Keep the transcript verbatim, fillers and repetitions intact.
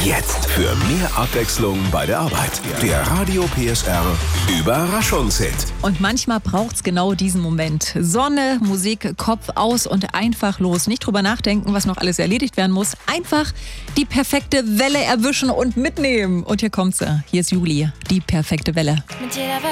Jetzt für mehr Abwechslung bei der Arbeit. Der Radio P S R Überraschungshit. Und manchmal braucht's genau diesen Moment. Sonne, Musik, Kopf aus und einfach los. Nicht drüber nachdenken, was noch alles erledigt werden muss. Einfach die perfekte Welle erwischen und mitnehmen. Und hier kommt sie. Hier ist Juli. Die perfekte Welle. Mit jeder Welle